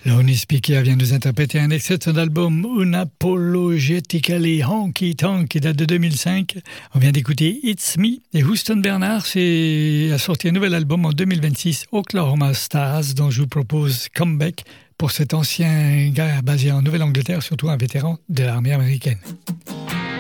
Lonnie Speaker vient nous interpréter un extrait de son album Unapologetically Honky Tonk qui date de 2005. On vient d'écouter It's Me et Houston Bernard a sorti un nouvel album en 2026, Oklahoma Stars, dont je vous propose Comeback pour cet ancien gars basé en Nouvelle-Angleterre, surtout un vétéran de l'armée américaine.